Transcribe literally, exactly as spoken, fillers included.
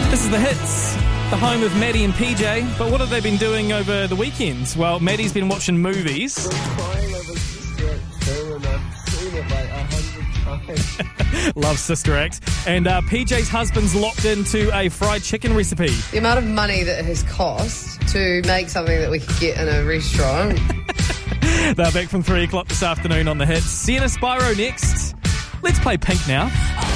This is The Hits, the home of Maddie and P J. But what have they been doing over the weekends? Well, Maddie's been watching movies. Love Sister Act. And uh, P J's husband's locked into a fried chicken recipe. The amount of money that it has cost to make something that we could get in a restaurant. They're back from three o'clock this afternoon on The Hits. Sienna Spyro next. Let's play Pink now.